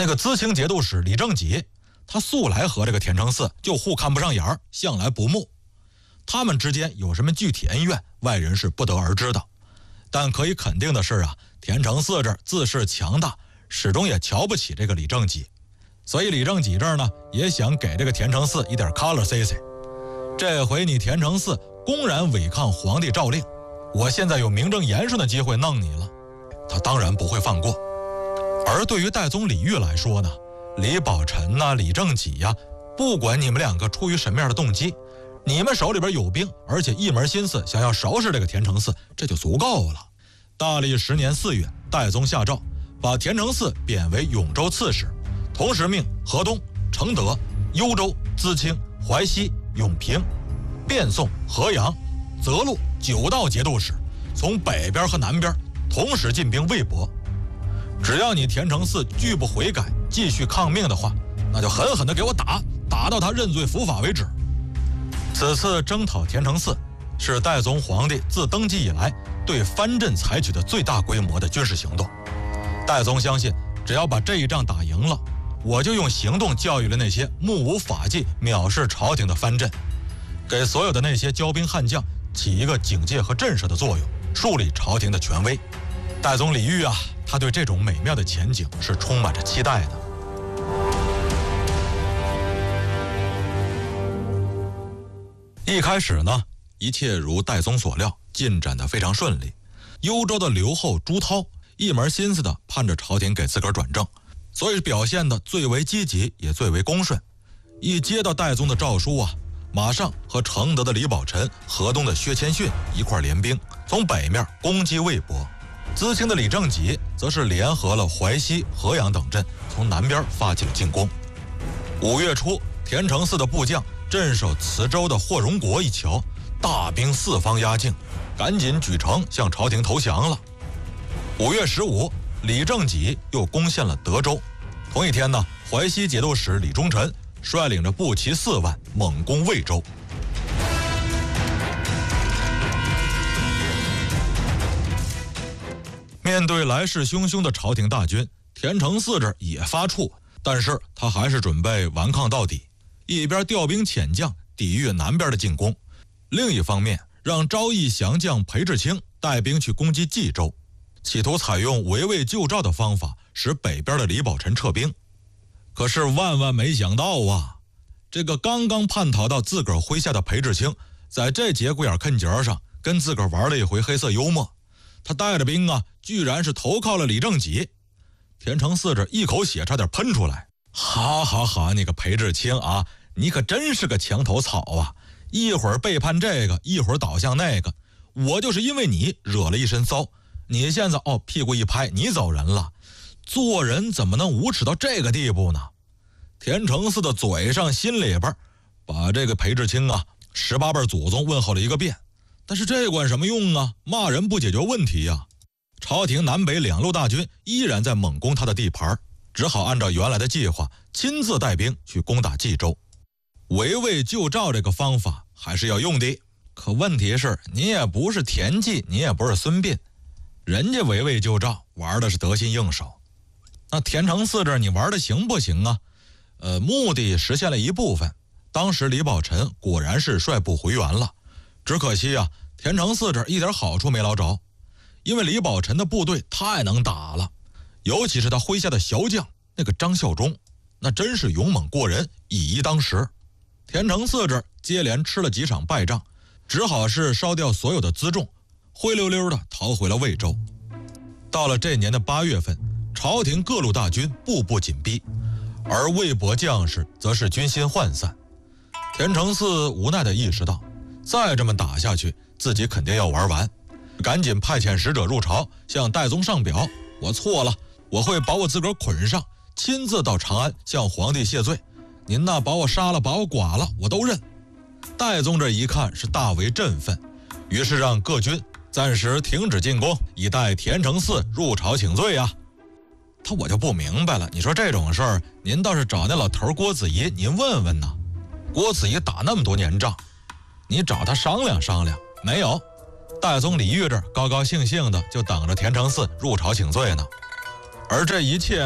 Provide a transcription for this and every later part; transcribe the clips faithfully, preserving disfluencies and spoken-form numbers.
那个知青节度使李正己，他素来和这个田承嗣就互看不上眼儿，向来不睦。他们之间有什么具体恩怨，外人是不得而知的。但可以肯定的是啊，田承嗣这儿自恃强大，始终也瞧不起这个李正己。所以李正己这儿呢，也想给这个田承嗣一点 color C C。这回你田承嗣公然违抗皇帝诏令，我现在有名正言顺的机会弄你了，他当然不会放过。而对于代宗李煜来说呢，李宝臣呐、李正己呀、啊，不管你们两个出于什么样的动机，你们手里边有兵，而且一门心思想要收拾这个田承嗣，这就足够了。大历十年四月，代宗下诏，把田承嗣贬为永州刺史，同时命河东、承德、幽州、淄青、淮西、永平、汴宋、河阳、泽路九道节度使，从北边和南边同时进兵魏博。只要你田承嗣拒不悔改，继续抗命的话，那就狠狠地给我打，打到他认罪伏法为止。此次征讨田承嗣，是代宗皇帝自登基以来对藩镇采取的最大规模的军事行动。代宗相信，只要把这一仗打赢了，我就用行动教育了那些目无法纪、藐视朝廷的藩镇，给所有的那些骄兵悍将起一个警戒和震慑的作用，树立朝廷的权威。代宗李煜啊，他对这种美妙的前景是充满着期待的。一开始呢，一切如代宗所料，进展得非常顺利。幽州的留后朱涛一门心思的盼着朝廷给自个儿转正，所以表现得最为积极，也最为恭顺。一接到代宗的诏书啊，马上和承德的李宝臣、河东的薛谦逊一块联兵，从北面攻击魏博。淄青的李正己则是联合了淮西、河阳等镇，从南边发起了进攻。五月初，田承嗣的部将镇守磁州的霍荣国一瞧，大兵四方压境，赶紧举城向朝廷投降了。五月十五，李正己又攻陷了德州。同一天呢，淮西节度使李忠臣率领着步骑四万猛攻魏州。面对来势汹汹的朝廷大军，田承嗣这也发怵，但是他还是准备顽抗到底，一边调兵遣将抵御南边的进攻，另一方面让昭义降将裴志清带兵去攻击冀州，企图采用围魏救赵的方法，使北边的李宝臣撤兵。可是万万没想到啊，这个刚刚叛逃到自个儿麾下的裴志清，在这节骨眼看节上跟自个儿玩了一回黑色幽默，他带着兵啊，居然是投靠了李正己。田承嗣这一口血差点喷出来，哈哈哈，你个裴志清啊，你可真是个墙头草啊！一会儿背叛这个，一会儿倒向那个，我就是因为你惹了一身骚，你现在哦屁股一拍，你走人了，做人怎么能无耻到这个地步呢？田承嗣的嘴上心里边把这个裴志清啊十八辈祖宗问候了一个遍，但是这管什么用啊？骂人不解决问题呀、啊！朝廷南北两路大军依然在猛攻他的地盘，只好按照原来的计划，亲自带兵去攻打冀州。围魏救赵这个方法还是要用的，可问题是你也不是田忌，你也不是孙膑，人家围魏救赵玩的是得心应手，那田承嗣这你玩的行不行啊？呃，目的实现了一部分，当时李宝臣果然是率部回援了，只可惜啊，田承嗣这一点好处没捞着，因为李宝臣的部队太能打了，尤其是他麾下的骁将那个张孝忠，那真是勇猛过人，以一当十。田承嗣这接连吃了几场败仗，只好是烧掉所有的辎重，灰溜溜的逃回了魏州。到了这年的八月份，朝廷各路大军步步紧逼，而魏博将士则是军心涣散。田承嗣无奈地意识到，再这么打下去，自己肯定要玩完，赶紧派遣使者入朝，向代宗上表：我错了，我会把我自个儿捆上，亲自到长安向皇帝谢罪。您那把我杀了，把我剐了，我都认。代宗这一看是大为振奋，于是让各军暂时停止进攻，以待田承嗣入朝请罪啊。他我就不明白了，你说这种事儿，您倒是找那老头郭子仪，您问问呐。郭子仪打那么多年仗，你找他商量商量，没有。代宗李煜这高高兴兴的就等着田承嗣入朝请罪呢。而这一切呢，只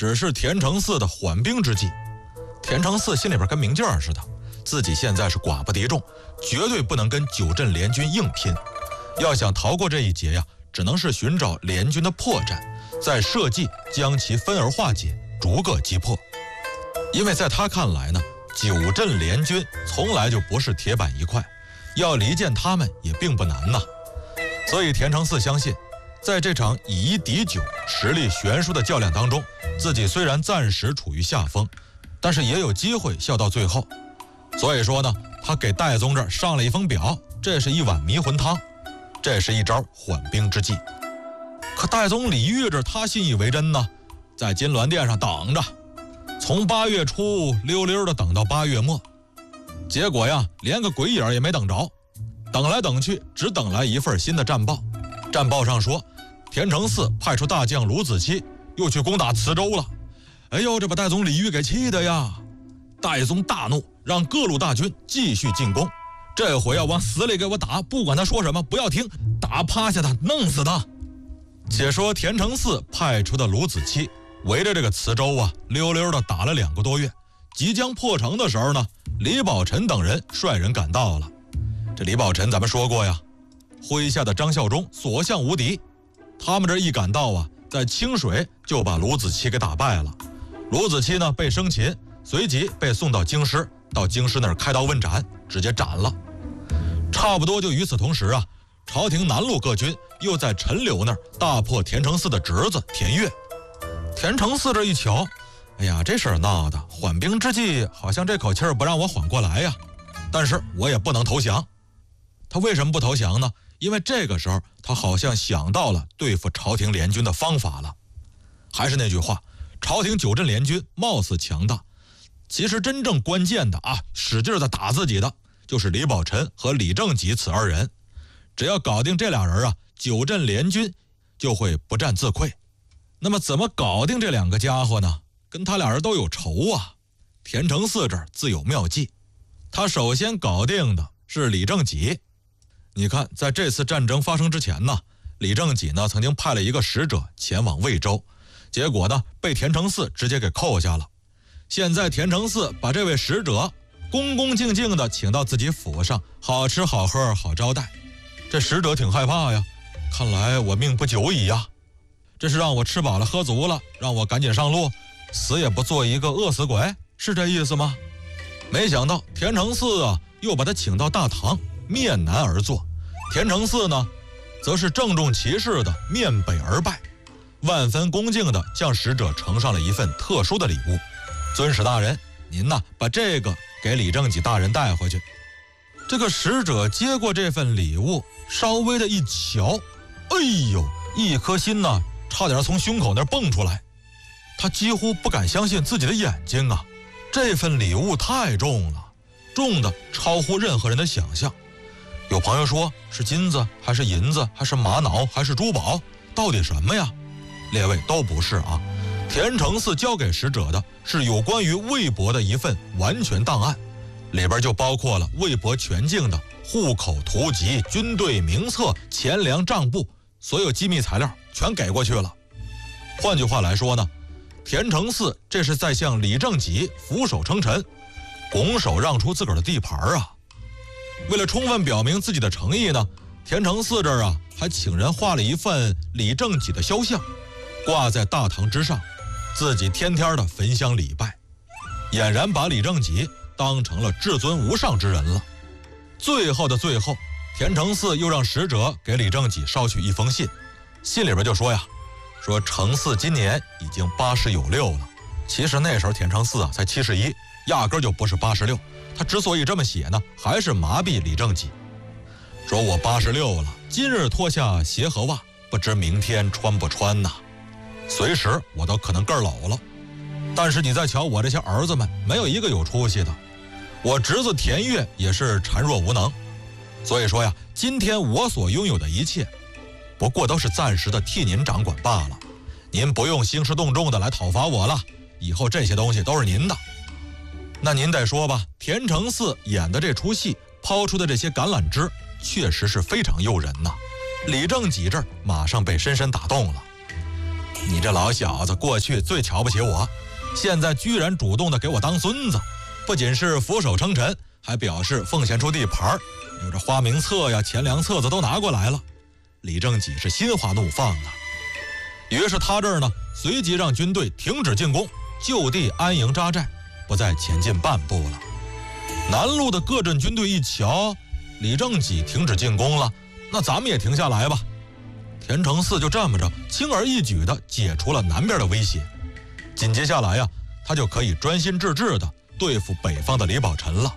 只是田承嗣的缓兵之计。田承嗣心里边跟明镜似的，自己现在是寡不敌众，绝对不能跟九镇联军硬拼。要想逃过这一劫呀，只能是寻找联军的破绽，再设计将其分而化解，逐个击破。因为在他看来呢，九镇联军从来就不是铁板一块，要离间他们也并不难呐。所以田承嗣相信，在这场以一敌九、实力悬殊的较量当中，自己虽然暂时处于下风，但是也有机会笑到最后。所以说呢，他给戴宗这儿上了一封表，这是一碗迷魂汤，这是一招缓兵之计。可戴宗李煜这他信以为真呢，在金銮殿上等着，从八月初溜溜的等到八月末，结果呀，连个鬼影也没等着。等来等去，只等来一份新的战报。战报上说，田承嗣派出大将卢子期又去攻打磁州了。哎呦，这把戴宗李煜给气的呀！戴宗大怒，让各路大军继续进攻。这回要往死里给我打，不管他说什么，不要听，打趴下他，弄死他。且说田承嗣派出的卢子期围着这个磁州啊，溜溜的打了两个多月。即将破城的时候呢，李宝臣等人率人赶到了。这李宝臣咱们说过呀，麾下的张孝忠所向无敌，他们这一赶到啊，在清水就把卢子期给打败了。卢子期呢被生擒，随即被送到京师，到京师那儿开刀问斩，直接斩了。差不多就与此同时啊，朝廷南路各军又在陈留那儿大破田承嗣的侄子田悦。田承嗣这一瞧，哎呀，这事儿闹的，缓兵之计好像这口气儿不让我缓过来呀，但是我也不能投降。他为什么不投降呢？因为这个时候他好像想到了对付朝廷联军的方法了。还是那句话，朝廷九镇联军貌似强大，其实真正关键的啊，使劲的打自己的就是李宝臣和李正己此二人。只要搞定这俩人啊，九镇联军就会不战自溃。那么怎么搞定这两个家伙呢？跟他俩人都有仇啊。田承嗣这儿自有妙计。他首先搞定的是李正己。你看，在这次战争发生之前呢，李正己呢曾经派了一个使者前往魏州，结果呢被田承嗣直接给扣下了。现在田承嗣把这位使者恭恭敬敬地请到自己府上，好吃好喝好招待。这使者挺害怕呀，看来我命不久矣呀，这是让我吃饱了喝足了，让我赶紧上路，死也不做一个饿死鬼，是这意思吗？没想到田承嗣啊又把他请到大堂，面南而坐。田承嗣呢则是郑重其事的面北而拜，万分恭敬的向使者呈上了一份特殊的礼物。尊使大人，您呐把这个给李正己大人带回去。这个使者接过这份礼物，稍微的一瞧，哎呦，一颗心呐差点从胸口那儿蹦出来。他几乎不敢相信自己的眼睛啊，这份礼物太重了，重的超乎任何人的想象。有朋友说是金子还是银子还是玛瑙还是珠宝，到底什么呀？列位都不是啊，田承嗣交给使者的是有关于魏博的一份完全档案，里边就包括了魏博全境的户口图籍、军队名册、钱粮账簿，所有机密材料全给过去了。换句话来说呢，田承嗣这是在向李正己俯首称臣，拱手让出自个儿的地盘啊。为了充分表明自己的诚意呢，田承嗣这儿啊还请人画了一份李正己的肖像，挂在大堂之上，自己天天的焚香礼拜，俨然把李正己当成了至尊无上之人了。最后的最后，田承嗣又让使者给李正己捎去一封信，信里边就说呀，说承嗣今年已经八十有六了。其实那时候田承嗣啊才七十一，压根就不是八十六。他之所以这么写呢，还是麻痹李正己，说我八十六了，今日脱下鞋和袜，不知明天穿不穿呐，随时我都可能个儿老了。但是你再瞧我这些儿子们，没有一个有出息的，我侄子田悦也是孱弱无能。所以说呀，今天我所拥有的一切，不过都是暂时的替您掌管罢了，您不用兴师动众的来讨伐我了，以后这些东西都是您的。那您得说吧，田承嗣演的这出戏，抛出的这些橄榄枝，确实是非常诱人呐。李正己这儿马上被深深打动了。 你这老小子过去最瞧不起我，现在居然主动的给我当孙子，不仅是俯首称臣，还表示奉献出地盘，有这花名册呀、钱粮册子都拿过来了。李正己是心花怒放啊。于是他这儿呢，随即让军队停止进攻，就地安营扎寨，不再前进半步了。南路的各镇军队一瞧，李正己停止进攻了，那咱们也停下来吧。田承嗣就这么着轻而易举地解除了南边的威胁，紧接下来呀、啊，他就可以专心致志地对付北方的李宝臣了。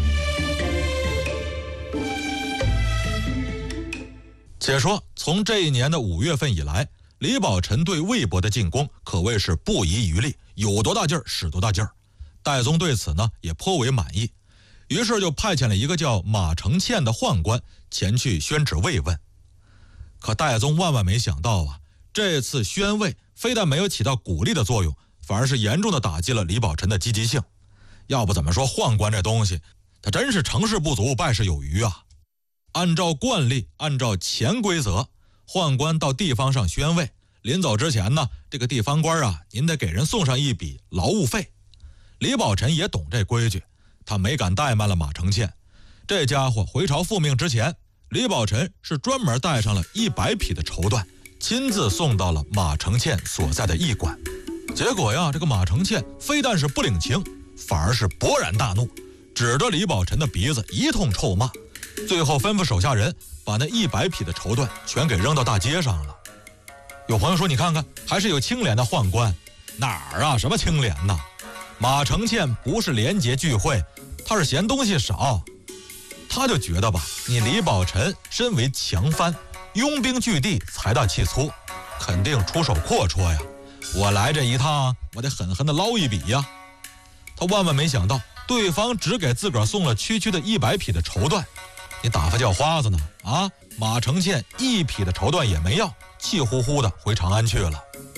且说从这一年的五月份以来，李宝臣对魏国的进攻可谓是不遗余力，有多大劲儿使多大劲儿。戴宗对此呢也颇为满意，于是就派遣了一个叫马承倩的宦官前去宣旨慰问。可戴宗万万没想到啊，这次宣慰非但没有起到鼓励的作用，反而是严重的打击了李宝臣的积极性。要不怎么说宦官这东西，他真是成事不足败事有余啊。按照惯例，按照潜规则，宦官到地方上宣慰，临走之前呢，这个地方官啊，您得给人送上一笔劳务费。李宝臣也懂这规矩，他没敢怠慢了马承倩。这家伙回朝复命之前，李宝臣是专门带上了一百匹的绸缎，亲自送到了马承倩所在的驿馆。结果呀，这个马承倩非但是不领情，反而是勃然大怒，指着李宝臣的鼻子一通臭骂，最后吩咐手下人把那一百匹的绸缎全给扔到大街上了。有朋友说，你看看，还是有清廉的宦官。哪儿啊，什么清廉呢？马承倩不是廉洁聚会，他是嫌东西少。他就觉得吧，你李宝臣身为强藩，拥兵据地，财大气粗，肯定出手阔绰呀。我来这一趟，我得狠狠地捞一笔呀。他万万没想到，对方只给自个儿送了区区的一百匹的绸缎，你打发叫花子呢？啊，马承倩一匹的绸缎也没要，气呼呼的回长安去了。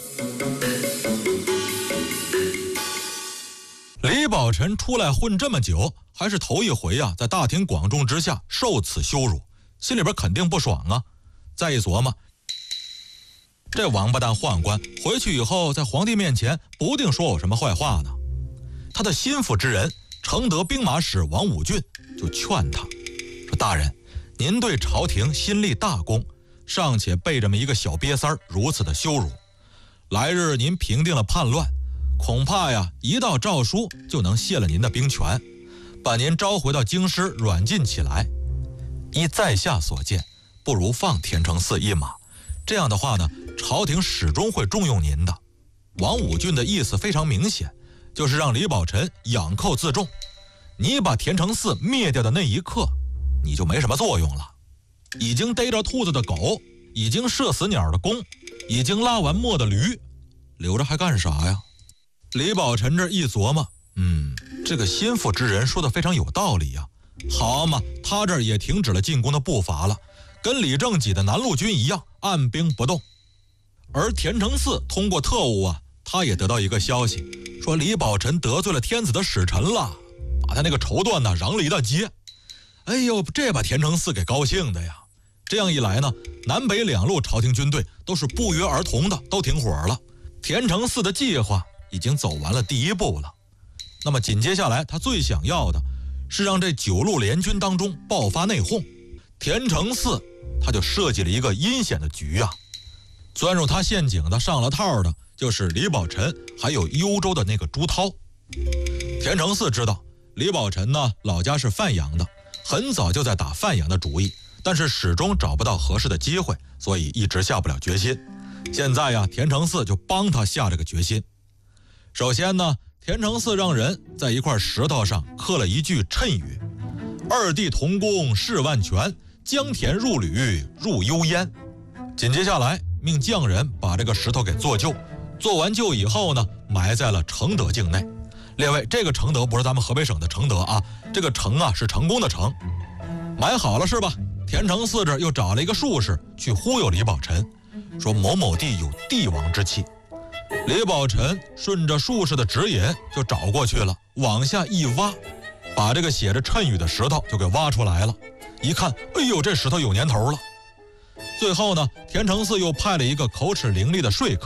李宝臣出来混这么久，还是头一回啊，在大庭广众之下受此羞辱，心里边肯定不爽啊。再一琢磨，这王八蛋宦官回去以后，在皇帝面前不定说我什么坏话呢。他的心腹之人承德兵马使王武俊就劝他说：“大人，您对朝廷新立大功，尚且被这么一个小瘪三儿如此的羞辱，来日您平定了叛乱，恐怕呀，一道诏书就能卸了您的兵权，把您召回到京师软禁起来。依在下所见，不如放田承嗣一马，这样的话呢，朝廷始终会重用您的。”王武俊的意思非常明显，就是让李宝臣养寇自重。你把田承嗣灭掉的那一刻，你就没什么作用了。已经逮着兔子的狗，已经射死鸟的弓，已经拉完磨的驴，留着还干啥呀？李宝臣这一琢磨，嗯，这个心腹之人说的非常有道理呀。好嘛，他这儿也停止了进攻的步伐了，跟李正己的南路军一样，按兵不动。而田承嗣通过特务啊，他也得到一个消息，说李宝臣得罪了天子的使臣了，把他那个绸缎呢嚷了一大街。哎呦，这把田承嗣给高兴的呀。这样一来呢，南北两路朝廷军队都是不约而同的都停火了。田承嗣的计划已经走完了第一步了。那么紧接下来，他最想要的是让这九路联军当中爆发内讧。田承嗣他就设计了一个阴险的局啊，钻入他陷阱的上了套的就是李宝臣还有幽州的那个朱涛。田承嗣知道李宝臣呢老家是范阳的，很早就在打范阳的主意，但是始终找不到合适的机会，所以一直下不了决心。现在呀，田承嗣就帮他下这个决心。首先呢，田承嗣让人在一块石头上刻了一句谶语：“二帝同功事万全，江田入吕入幽焉。”紧接下来命匠人把这个石头给做旧，做完旧以后呢，埋在了承德境内。列位，这个承德不是咱们河北省的承德啊，这个成啊是成功的成。埋好了是吧？田承嗣这又找了一个术士去忽悠李宝臣，说某某地有帝王之气。李宝臣顺着术士的指引就找过去了，往下一挖，把这个写着谶语的石头就给挖出来了。一看，哎呦，这石头有年头了。最后呢，田承嗣又派了一个口齿伶俐的说客，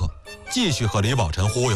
继续和李宝臣忽悠。